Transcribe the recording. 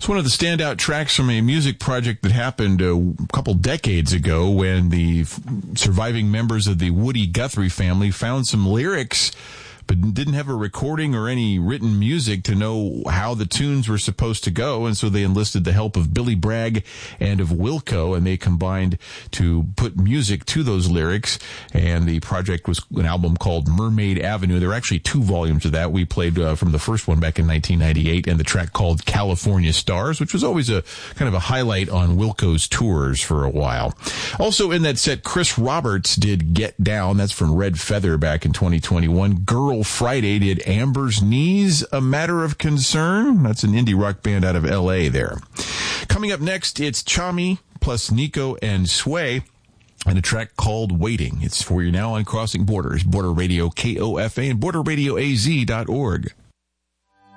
one of the standout tracks from a music project that happened a couple decades ago when the surviving members of the Woody Guthrie family found some lyrics but didn't have a recording or any written music to know how the tunes were supposed to go, and so they enlisted the help of Billy Bragg and of Wilco, and they combined to put music to those lyrics, and the project was an album called Mermaid Avenue. There are actually 2 volumes of that. We played from the first one back in 1998, and the track called California Stars, which was always a kind of a highlight on Wilco's tours for a while. Also in that set, Chris Roberts did Get Down. That's from Red Feather back in 2021. Girl Friday did Amber's Knees, A Matter of Concern. That's an indie rock band out of L.A. there. Coming up next, it's Chami plus Nico and Sway and a track called Waiting. It's for you now on Crossing Borders, Border Radio KOFA and BorderRadioAZ.org.